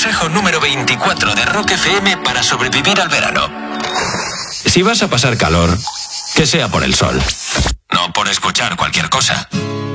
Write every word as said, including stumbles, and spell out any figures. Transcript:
consejo número veinticuatro de Rock F M para sobrevivir al verano. Si vas a pasar calor, que sea por el sol. No por escuchar cualquier cosa.